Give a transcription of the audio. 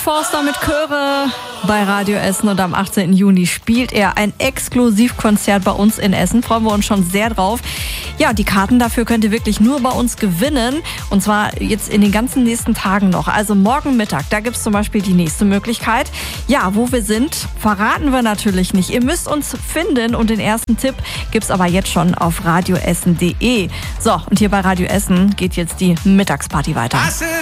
Forster mit Chöre bei Radio Essen und am 18. Juni spielt er ein Exklusivkonzert bei uns in Essen. Freuen wir uns schon sehr drauf. Ja, die Karten dafür könnt ihr wirklich nur bei uns gewinnen und zwar jetzt in den ganzen nächsten Tagen noch. Also morgen Mittag, da gibt's zum Beispiel die nächste Möglichkeit. Ja, wo wir sind, verraten wir natürlich nicht. Ihr müsst uns finden und den ersten Tipp gibt's aber jetzt schon auf radioessen.de. So, und hier bei Radio Essen geht jetzt die Mittagsparty weiter.